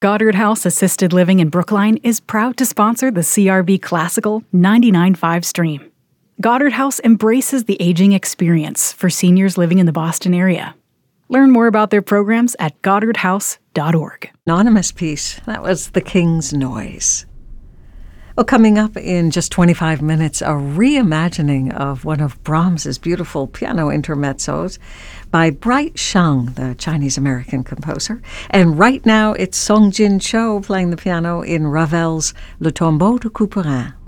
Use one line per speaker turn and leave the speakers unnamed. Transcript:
Goddard House Assisted Living in Brookline is proud to sponsor the CRB Classical 99.5 stream. Goddard House embraces the aging experience for seniors living in the Boston area. Learn more about their programs at goddardhouse.org.
Anonymous piece, that was The King's Noise. Well, coming up in just 25 minutes, a reimagining of one of Brahms's beautiful piano intermezzos by Bright Shang, the Chinese-American composer. And right now, it's Song Jin Cho playing the piano in Ravel's Le Tombeau de Couperin.